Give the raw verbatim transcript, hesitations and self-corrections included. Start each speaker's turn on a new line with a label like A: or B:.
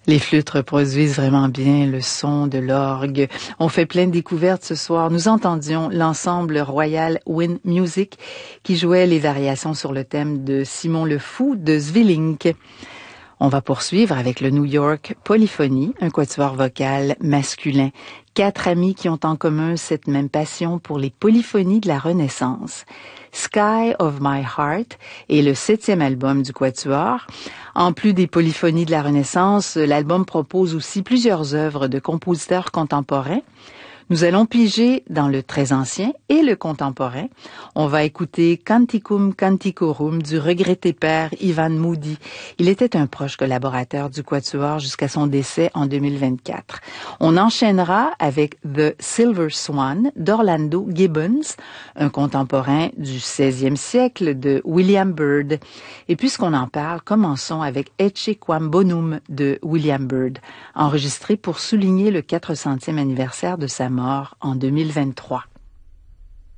A: Les flûtes reproduisent vraiment bien le son de l'orgue. On fait plein de découvertes ce soir. Nous entendions l'ensemble Royal Wind Music qui jouait les variations sur le thème de Simon le Fou de Zwillinck. On va poursuivre avec le New York Polyphony, un quatuor vocal masculin. Quatre amis qui ont en commun cette même passion pour les polyphonies de la Renaissance. Sky of My Heart est le septième album du quatuor. En plus des polyphonies de la Renaissance, l'album propose aussi plusieurs œuvres de compositeurs contemporains. Nous allons piger dans le très ancien et le contemporain. On va écouter Canticum Canticorum du regretté père Ivan Moody. Il était un proche collaborateur du quatuor jusqu'à son décès en deux mille vingt-quatre. On enchaînera avec The Silver Swan d'Orlando Gibbons, un contemporain du seizième siècle de William Byrd. Et puisqu'on en parle, commençons avec Ecce Quam Bonum de William Byrd, enregistré pour souligner le quatre centième anniversaire de sa mort en deux mille vingt-trois.